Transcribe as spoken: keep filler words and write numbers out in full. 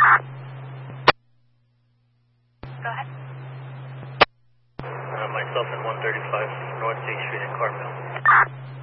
Go ahead. Uh, myself and one thirty-five North State Street in Carmel.